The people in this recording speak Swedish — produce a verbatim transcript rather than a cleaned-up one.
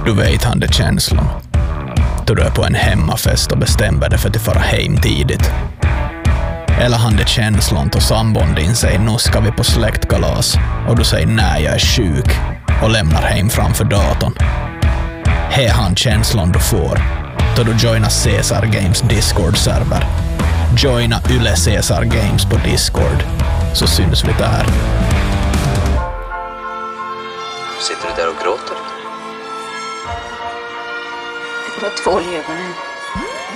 Du vet han det känslan. Då du är på en hemmafest och bestämmer dig för att fara hem tidigt. Eller han det känslan då sambon din säger nu ska vi på släktkalas och du säger nej jag är sjuk och lämnar hem framför datorn. He han känslan du får då du joinar Caesar Games Discord-server. Joina Yle Caesar Games på Discord så syns vi där. Sitter du där och gråter? Det var tvål i ögonen.